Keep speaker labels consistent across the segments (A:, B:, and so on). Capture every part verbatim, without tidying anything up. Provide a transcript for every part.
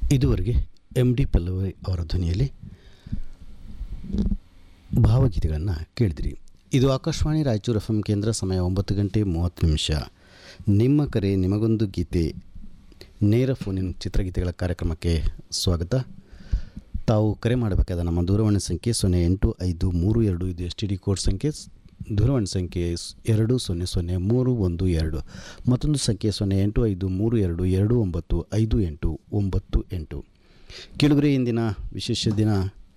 A: ಇದುವರೆಗೆ M D Pallavi ಅವರ ಧ್ವನಿಯಲ್ಲಿ ಭಾವಗೀತೆಗಳನ್ನು ಕೇಳಿದಿರಿ. ಇದು ಆಕಾಶವಾಣಿ ರಾಯಚೂರು ಎಫ್ ಎಂ ಕೇಂದ್ರ. ಸಮಯ ಒಂಬತ್ತು ಗಂಟೆ ಮೂವತ್ತು ನಿಮಿಷ. ನಿಮ್ಮ ಕರೆ ನಿಮಗೊಂದು ಗೀತೆ ನೇರ ಫೋನಿನ ಚಿತ್ರಗೀತೆಗಳ ಕಾರ್ಯಕ್ರಮಕ್ಕೆ ಸ್ವಾಗತ. ತಾವು ಕರೆ ಮಾಡಬೇಕಾದ ನಮ್ಮ ದೂರವಾಣಿ ಸಂಖ್ಯೆ ಸೊನ್ನೆ ಎಂಟು ಐದು ಮೂರು ಎರಡು, ಇದು ಎಸ್ ಟಿ ಡಿ ಕೋಡ್ ಸಂಖ್ಯೆ. ದೂರವಾಣಿ ಸಂಖ್ಯೆ ಎರಡು ಸೊನ್ನೆ ಸೊನ್ನೆ ಮೂರು ಒಂದು ಎರಡು. ಮತ್ತೊಂದು ಸಂಖ್ಯೆ ಸೊನ್ನೆ ಎಂಟು ಐದು ಮೂರು ಎರಡು ಎರಡು ಒಂಬತ್ತು ಐದು ಎಂಟು ಒಂಬತ್ತು ಎಂಟು. ಕೇಳುಗರೆ, ಇಂದಿನ ವಿಶೇಷ ದಿನ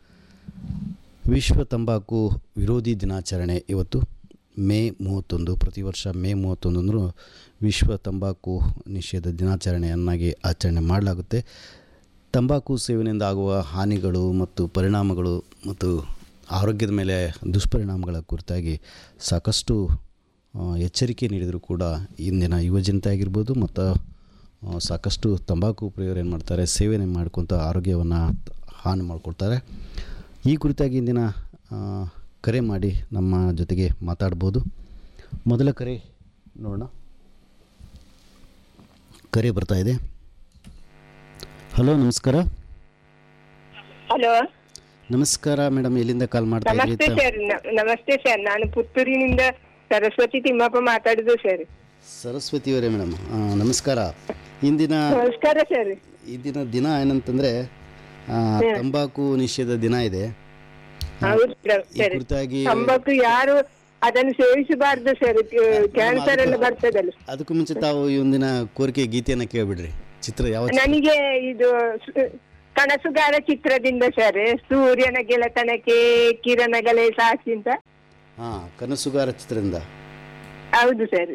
A: ವಿಶ್ವ ತಂಬಾಕು ವಿರೋಧಿ ದಿನಾಚರಣೆ. ಇವತ್ತು ಮೇ ಮೂವತ್ತೊಂದು. ಪ್ರತಿ ವರ್ಷ ಮೇ ಮೂವತ್ತೊಂದರಂದು ವಿಶ್ವ ತಂಬಾಕು ನಿಷೇಧ ದಿನಾಚರಣೆಯನ್ನಾಗಿ ಆಚರಣೆ ಮಾಡಲಾಗುತ್ತೆ. ತಂಬಾಕು ಸೇವನೆಯಿಂದ ಆಗುವ ಹಾನಿಗಳು ಮತ್ತು ಪರಿಣಾಮಗಳು ಮತ್ತು ಆರೋಗ್ಯದ ಮೇಲೆ ದುಷ್ಪರಿಣಾಮಗಳ ಕುರಿತಾಗಿ ಸಾಕಷ್ಟು ಎಚ್ಚರಿಕೆ ನೀಡಿದರೂ ಕೂಡ ಇಂದಿನ ಯುವಜನತೆ ಆಗಿರ್ಬೋದು ಮತ್ತು ಸಾಕಷ್ಟು ತಂಬಾಕು ಪ್ರಿಯರು ಏನು ಮಾಡ್ತಾರೆ, ಸೇವನೆ ಮಾಡ್ಕೊತ ಆರೋಗ್ಯವನ್ನು ಹಾನಿ ಮಾಡಿಕೊಳ್ತಾರೆ. ಈ ಕುರಿತಾಗಿ ಇಂದಿನ ಕರೆ ಮಾಡಿ ನಮ್ಮ ಜೊತೆಗೆ ಮಾತಾಡ್ಬೋದು. ಮೊದಲ ಕರೆ ನೋಡೋಣ. ಕರೆ ಬರ್ತಾ ಇದೆ. ಹಲೋ, ನಮಸ್ಕಾರ.
B: ಹಲೋ,
A: ನಮಸ್ಕಾರ ಮೇಡಮ್. ಎಲ್ಲಿಂದ ಕಾಲ್ ಮಾಡ್ತಾ
B: ನಮಸ್ತೆ ಸರ್. ನಮಸ್ತೆ ಸರ್, ನಾನು ಪುತ್ತೂರಿನಿಂದ ಸರಸ್ವತಿ ತಿಮ್ಮಪ್ಪ ಮಾತಾಡುದು ಸರ್.
A: ಸರಸ್ವತಿ ಅವರೇ ಮೇಡಮ್, ನಮಸ್ಕಾರ. ಇಂದಿನ
B: ನಮಸ್ಕಾರ ಸರ್.
A: ಇಂದಿನ ದಿನ ಏನಂತಂದ್ರೆ ತಂಬಾಕು ನಿಷೇಧ ದಿನ ಇದೆ.
B: ಹೌದು ಸರ್,
A: ಕುರಿತಾಗಿ
B: ತಂಬಾಕು ಯಾರು ಅದನ್ನು ಸೇವಿಸಬಾರ್ದು ಸರ್, ಕ್ಯಾನ್ಸರ್ ಎಲ್ಲ ಬರ್ತದಲ್ಲ.
A: ಅದಕ್ಕೂ ಮುಂಚೆ ತಾವು ಈ ಒಂದಿನ ಕೋರಿಕೆ ಗೀತೆಯನ್ನ ಕೇಳ್ಬಿಡ್ರಿ. ಚಿತ್ರ ಯಾವ?
B: ನನಗೆ ಇದು ಕನಸುಗಾರ ಚಿತ್ರದಿಂದ ಸರ್, ಸೂರ್ಯನ ಗೆಳತನಕ್ಕೆ ಕಿರಣಗಳೇ ಸಾಕ್ಷಿ ಅಂತ.
A: ಹಾ, ಕನಸುಗಾರ ಚಿತ್ರದಿಂದ.
B: ಹೌದು ಸರ್,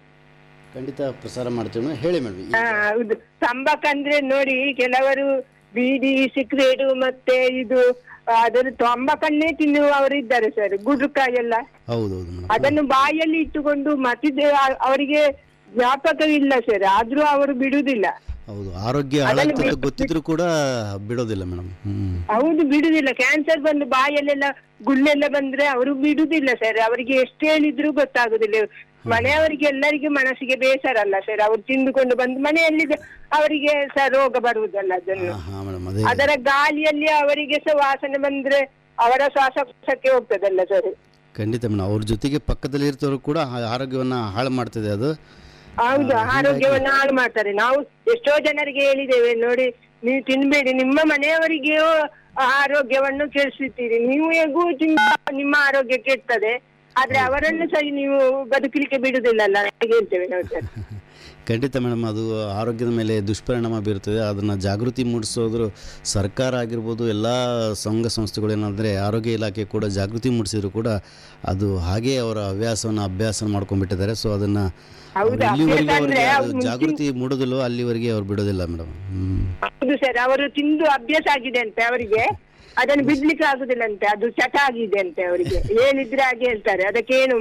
A: ಖಂಡಿತ ಪ್ರಸಾರ ಮಾಡ್ತೇವೆ. ಹೇಳಿ ಮೇಡಮ್.
B: ಹಾ ಹೌದು. ತಂಬಾಕು ಅಂದ್ರೆ ನೋಡಿ, ಕೆಲವರು ಬೀಡಿ, ಸಿಗರೇಟ್ ಮತ್ತೆ ಇದು ಅದನ್ನು ತಂಬಾಕನ್ನೇ ತಿನ್ನುವವರು ಇದ್ದಾರೆ ಸರ್, ಗುಡುಕ ಎಲ್ಲ.
A: ಹೌದೌದು.
B: ಅದನ್ನು ಬಾಯಲ್ಲಿ ಇಟ್ಟುಕೊಂಡು ಮತ್ತಿದ್ದ ಅವರಿಗೆ ಜ್ಞಾಪಕವಿಲ್ಲ ಸರ್, ಆದ್ರೂ ಅವರು ಬಿಡುವುದಿಲ್ಲ.
A: ಹೌದು, ಆರೋಗ್ಯ ಹಾಳಾಗ್ತದೆ ಗೊತ್ತಿದ್ರು ಕೂಡ ಬಿಡೋದಿಲ್ಲ ಮೇಡಮ್.
B: ಹೌದು, ಬಿಡುದಿಲ್ಲ. ಕ್ಯಾನ್ಸರ್ ಬಂದು ಬಾಯಲ್ಲೆಲ್ಲ ಗುಳ್ಳೆಲ್ಲ ಬಂದ್ರೆ ಅವರು ಬಿಡುದಿಲ್ಲ ಸರ್. ಅವರಿಗೆ ಎಷ್ಟು ಹೇಳಿದ್ರು ಗೊತ್ತಾಗುದಿಲ್ಲ. ಮನೆಯವರಿಗೆ ಎಲ್ಲರಿಗೆ ಮನಸ್ಸಿಗೆ ಬೇಸರ ಅಲ್ಲ ಸರ್, ಅವ್ರು ತಿಂದುಕೊಂಡು ಬಂದು ಮನೆಯಲ್ಲಿ ಅವರಿಗೆ ಸಹ ರೋಗ ಬರುವುದಲ್ಲ. ಅದನ್ನು ಅದರ ಗಾಳಿಯಲ್ಲಿ ಅವರಿಗೆ ಸಹ ವಾಸನೆ ಬಂದ್ರೆ ಅವರ ಶ್ವಾಸಕೋಶಕ್ಕೆ ಹೋಗ್ತದಲ್ಲ ಸರ್.
A: ಖಂಡಿತ ಮೇಡಮ್, ಅವ್ರ ಜೊತೆಗೆ ಪಕ್ಕದಲ್ಲಿ ಇರ್ತವರು ಕೂಡ ಆರೋಗ್ಯವನ್ನ ಹಾಳು ಮಾಡ್ತದೆ ಅದು.
B: ಹೌದು, ಆರೋಗ್ಯವನ್ನ ಹಾಳು ಮಾಡ್ತಾರೆ. ನಾವು ಎಷ್ಟೋ ಜನರಿಗೆ ಹೇಳಿದ್ದೇವೆ ನೋಡಿ, ನೀವು ತಿನ್ಬೇಡಿ, ನಿಮ್ಮ ಮನೆಯವರಿಗೆಯೂ ಆರೋಗ್ಯವನ್ನು ಕೆಡಿಸುತ್ತೀರಿ, ನೀವು ಹೇಗೂ ನಿಮ್ಮ ಆರೋಗ್ಯ ಕೆಡ್ತದೆ, ಆದ್ರೆ ಅವರನ್ನು ಸರಿ ನೀವು ಬದುಕಲಿಕ್ಕೆ ಬಿಡುದಿಲ್ಲಲ್ಲ ಹೇಳ್ತೇವೆ ನಾವು ಸರ್.
A: ಖಂಡಿತ ಮೇಡಮ್, ಅದು ಆರೋಗ್ಯದ ಮೇಲೆ ದುಷ್ಪರಿಣಾಮ ಬೀರುತ್ತದೆ. ಅದನ್ನು ಜಾಗೃತಿ ಮೂಡಿಸೋದ್ರು ಸರ್ಕಾರ ಆಗಿರ್ಬೋದು, ಎಲ್ಲ ಸಂಘ ಸಂಸ್ಥೆಗಳು ಏನಂದರೆ ಆರೋಗ್ಯ ಇಲಾಖೆ ಕೂಡ ಜಾಗೃತಿ ಮೂಡಿಸಿದ್ರು ಕೂಡ ಅದು ಹಾಗೆ ಅವರ ಹವ್ಯಾಸವನ್ನು ಅಭ್ಯಾಸ ಮಾಡ್ಕೊಂಡ್ಬಿಟ್ಟಿದ್ದಾರೆ. ಸೊ ಅದನ್ನು ಇಲ್ಲಿವರೆಗೆ ಅವರಿಗೆ ಜಾಗೃತಿ ಮೂಡೋದಿಲ್ವೋ ಅಲ್ಲಿವರೆಗೆ ಅವ್ರು ಬಿಡೋದಿಲ್ಲ ಮೇಡಮ್.
B: ಹೌದು ಸರ್, ಅವರು ತಿಂದು ಅಭ್ಯಾಸ ಆಗಿದೆ ಅಂತೆ ಅವರಿಗೆ, ಅದನ್ನು ಬಿಡ್ಲಿಕ್ಕೆ ಆಗುದಿಲ್ಲ ಅಂತೆ, ಅದು ಚಟ ಆಗಿದೆ ಅಂತೆ ಅವರಿಗೆ. ಹೇಳಿದ್ರೆ ಹಾಗೆ ಹೇಳ್ತಾರೆ, ಅದಕ್ಕೇನು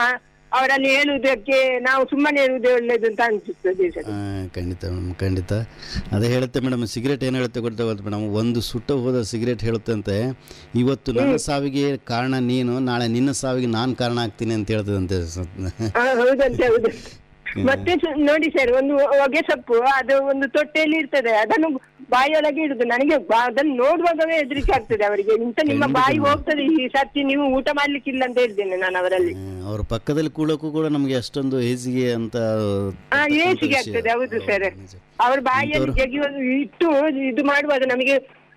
B: ಅವರಲ್ಲಿ ಹೇಳುವುದಕ್ಕೆ ನಾವು ಸುಮ್ಮನೆ ಇರುವುದೇ ಒಳ್ಳೇದು ಅಂತ ಅನಿಸುತ್ತದೆ ಸರ್.
A: ಖಂಡಿತ ಮೇಡಮ್, ಖಂಡಿತ ಅದೇ ಹೇಳುತ್ತೆ ಮೇಡಮ್. ಸಿಗರೇಟ್ ಏನು ಹೇಳುತ್ತೆ ಗೊತ್ತಾಗುತ್ತೆ ಮೇಡಮ್, ಒಂದು ಸುಟ್ಟ ಹೋದ ಸಿಗರೇಟ್ ಹೇಳುತ್ತಂತೆ, ಇವತ್ತು ನನ್ನ ಸಾವಿಗೆ ಕಾರಣ ನೀನು, ನಾಳೆ ನಿನ್ನ ಸಾವಿಗೆ ನಾನು ಕಾರಣ ಆಗ್ತೀನಿ ಅಂತ ಹೇಳ್ತದಂತೆ.
B: ಹೌದಂತೆ, ಹೌದು. ಮತ್ತೆ ನೋಡಿ ಸರ್, ಒಂದು ಹೊಗೆ ಸೊಪ್ಪು ಅದು ಒಂದು ತೊಟ್ಟೆಯಲ್ಲಿ ಇರ್ತದೆ, ಅದನ್ನು ಬಾಯಿಯೊಳಗೆ ಇಡುದು. ನನಗೆ ಅದನ್ನು ನೋಡುವಾಗವೇ ಹೆದರಿಕೆ ಆಗ್ತದೆ ಅವರಿಗೆ. ಇಂತ ನಿಮ್ಮ ಬಾಯಿ ಹೋಗ್ತದೆ ಈ ಸರ್ತಿ, ನೀವು ಊಟ ಮಾಡ್ಲಿಕ್ಕಿಲ್ಲ ಅಂತ ಹೇಳ್ತೇನೆ ನಾನು ಅವರಲ್ಲಿ.
A: ಅವ್ರ ಪಕ್ಕದಲ್ಲಿ ಕೂಳಕ್ಕೂ ಕೂಡ ನಮ್ಗೆ ಅಷ್ಟೊಂದು ಏಸಿಗೆ ಅಂತ
B: ಏಸಿಗೆ ಆಗ್ತದೆ. ಹೌದು ಸರ್, ಅವ್ರ ಬಾಯಿಯಲ್ಲಿ ಜಗಿ ಇಟ್ಟು ಇದು ಮಾಡುವಾಗ ನಮಗೆ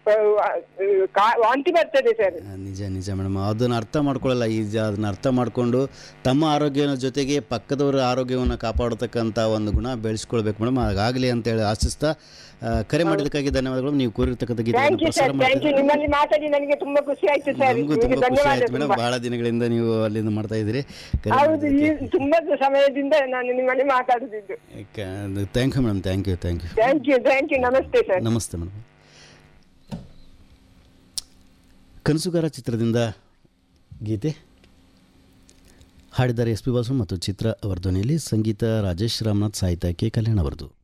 B: ವಾಂತಿ ಬರ್ತದೆ ಸರ್.
A: ನಿಜ ನಿಜ ಮೇಡಮ್, ಅದನ್ನ ಅರ್ಥ ಮಾಡ್ಕೊಳ್ಳಲ್ಲ. ಈಗ ಅದನ್ನ ಅರ್ಥ ಮಾಡಿಕೊಂಡು ತಮ್ಮ ಆರೋಗ್ಯದ ಜೊತೆಗೆ ಪಕ್ಕದವರ ಆರೋಗ್ಯವನ್ನು ಕಾಪಾಡತಕ್ಕಂಥ ಒಂದು ಗುಣ ಬೆಳೆಸ್ಕೊಳ್ಬೇಕು ಮೇಡಮ್. ಹಾಗಾಗಲಿ ಅಂತೇಳಿ ಆಶಿಸ್ತಾ ಕರೆ ಮಾಡಿದ್ದಕ್ಕಾಗಿ ಧನ್ಯವಾದಗಳು. ನೀವು ಕೋರಿರ್ತಕ್ಕಂಥ ಗೀತೆ
B: ನಿಮ್ಮಲ್ಲಿ ಮಾತಾಡಿ ನನಗೆ ತುಂಬಾ ಖುಷಿ ಆಯ್ತು ಸರ್.
A: ನಮಗೂ ತುಂಬಾ ಖುಷಿ ಆಯ್ತು ಮೇಡಮ್, ಬಹಳ ದಿನಗಳಿಂದ ನೀವು ಅಲ್ಲಿಂದ ಮಾಡ್ತಾ ಇದ್ದೀರಿ.
B: ಹೌದು, ತುಂಬಾ ಸಮಯದಿಂದ ನಾನು ನಿಮ್ಮಲ್ಲಿ ಮಾತಾಡುತ್ತಿದ್ದು.
A: Thank you madam, thank you thank you
B: thank you thank you ನಮಸ್ತೆ ಸರ್.
A: ನಮಸ್ತೆ ಮೇಡಮ್. ಕನಸುಗಾರ ಚಿತ್ರದಿಂದ ಗೀತೆ ಹಾಡಿದ್ದಾರೆ ಎಸ್ ಪಿ ಬಾಸು ಮತ್ತು ಚಿತ್ರ ಅವರ ಧ್ವನಿಯಲ್ಲಿ. ಸಂಗೀತ ರಾಜೇಶ್ ರಾಮನಾಥ್, ಸಾಹಿತ್ಯ ಕೆ ಕಲ್ಯಾಣ್ ಅವರದು.